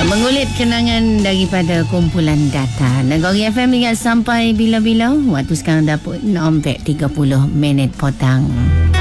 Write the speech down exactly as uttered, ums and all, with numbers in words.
mengulit kenangan daripada kumpulan data. Negeri F M ingat sampai bila-bila. Waktu sekarang dah pun enam tiga puluh minit petang.